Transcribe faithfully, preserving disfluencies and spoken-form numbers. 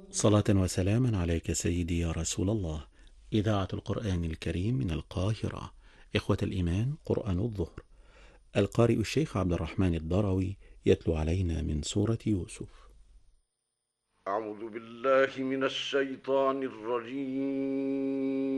صلاة وسلاما عليك سيدي يا رسول الله. إذاعة القرآن الكريم من القاهرة. إخوة الإيمان، قرآن الظهر. القارئ الشيخ عبد الرحمن الضروي يتلو علينا من سورة يوسف. أعوذ بالله من الشيطان الرجيم.